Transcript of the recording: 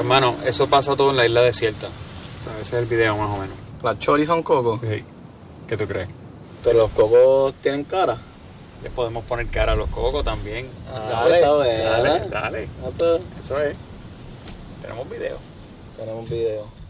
Hermano, eso pasa todo en la isla desierta. O sea, ese es el video más o menos. ¿Las choris son cocos? Sí. ¿Qué tú crees? Pero los cocos tienen cara. Les podemos poner cara a los cocos también. Dale, está buena. Dale. Eso es. Tenemos video. Tenemos video.